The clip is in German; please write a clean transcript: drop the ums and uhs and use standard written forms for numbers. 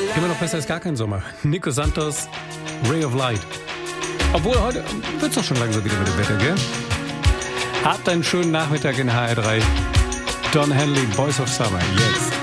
Immer noch besser als gar kein Sommer. Nico Santos, Ray of Light. Obwohl, heute wird es doch schon langsam wieder mit dem Wetter, gell? Habt einen schönen Nachmittag in HR3. Don Henley, Boys of Summer, jetzt.